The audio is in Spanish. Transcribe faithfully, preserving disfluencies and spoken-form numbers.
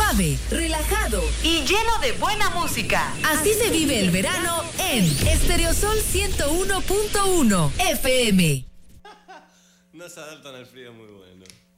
suave, relajado y lleno de buena música. Así se vive el verano en Estereosol ciento uno punto uno F M. No se adaptan al frío, muy bueno.